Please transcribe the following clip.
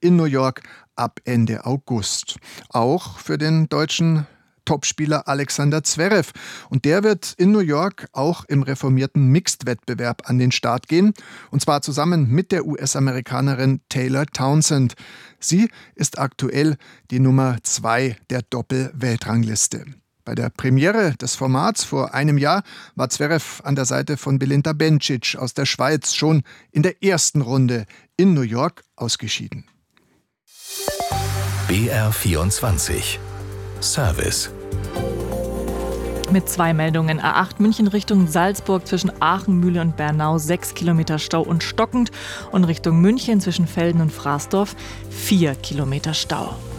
in New York ab Ende August. Auch für den deutschen Topspieler Alexander Zverev. Und der wird in New York auch im reformierten Mixed-Wettbewerb an den Start gehen. Und zwar zusammen mit der US-Amerikanerin Taylor Townsend. Sie ist aktuell die Nummer 2 der Doppel-Weltrangliste. Bei der Premiere des Formats vor einem Jahr war Zverev an der Seite von Belinda Bencic aus der Schweiz schon in der ersten Runde in New York ausgeschieden. BR24 Service. Mit 2 Meldungen. A8 München Richtung Salzburg zwischen Aachen-Mühle und Bernau 6 Kilometer Stau und stockend. Und Richtung München zwischen Velden und Fraßdorf 4 Kilometer Stau.